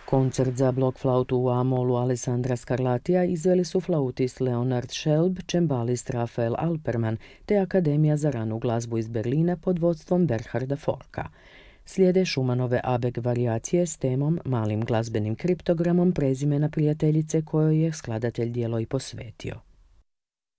Koncert za blok flautu u A-molu Alessandra Scarlatija izveli su flautist Leonard Schelb, čembalist Rafael Alperman te Akademija za ranu glazbu iz Berlina pod vodstvom Berharda Forka. Slijede Schumannove Abeg varijacije s temom malim glazbenim kriptogramom prezimena prijateljice kojoj je skladatelj djelo i posvetio.